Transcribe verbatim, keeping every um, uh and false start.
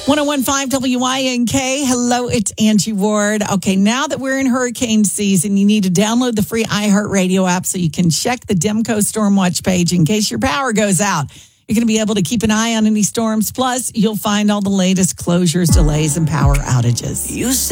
one oh one point five W I N K. Hello, it's Angie Ward. Okay, now that we're in hurricane season, you need to download the free iHeartRadio app so you can check the Demco Storm Watch page in case your power goes out. You're going to be able to keep an eye on any storms. Plus, you'll find all the latest closures, delays, and power outages. You say